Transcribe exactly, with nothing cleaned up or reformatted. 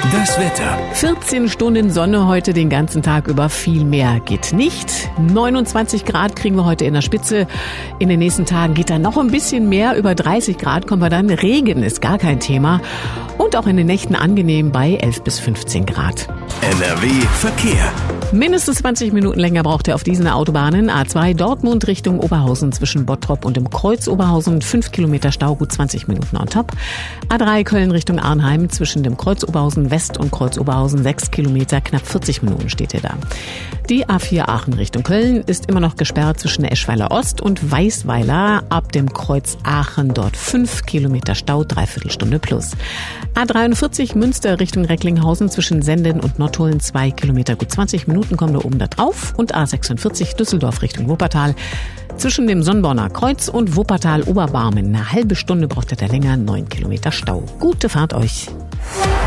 Das Wetter. vierzehn Stunden Sonne heute den ganzen Tag über, viel mehr geht nicht. neunundzwanzig Grad kriegen wir heute in der Spitze. In den nächsten Tagen geht da noch ein bisschen mehr. Über dreißig Grad kommen wir dann. Regen ist gar kein Thema. Und auch in den Nächten angenehm bei elf bis fünfzehn Grad. N R W Verkehr. Mindestens zwanzig Minuten länger braucht er auf diesen Autobahnen. A zwei Dortmund Richtung Oberhausen zwischen Bottrop und dem Kreuz Oberhausen. fünf Kilometer Stau, gut zwanzig Minuten on top. A drei Köln Richtung Arnheim zwischen dem Kreuz Oberhausen West und Kreuz Oberhausen. sechs Kilometer, knapp vierzig Minuten steht hier da. Die A vier Aachen Richtung Köln ist immer noch gesperrt zwischen Eschweiler Ost und Weißweiler. Ab dem Kreuz Aachen dort fünf Kilometer Stau, dreiviertel Stunde plus. A dreiundvierzig Münster Richtung Recklinghausen zwischen Senden und Nottuln zwei Kilometer, gut zwanzig Minuten kommen da oben da drauf. Und A sechsundvierzig Düsseldorf Richtung Wuppertal zwischen dem Sonnborner Kreuz und Wuppertal Oberbarmen. Eine halbe Stunde braucht er da länger, neun Kilometer Stau. Gute Fahrt euch.